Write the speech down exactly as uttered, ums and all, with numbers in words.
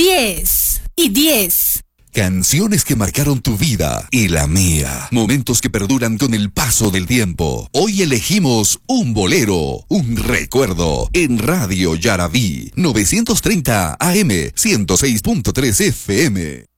diez y diez. Canciones que marcaron tu vida y la mía. Momentos que perduran con el paso del tiempo. Hoy elegimos un bolero, un recuerdo. En Radio Yarabí, novecientos treinta A M, ciento seis punto tres F M.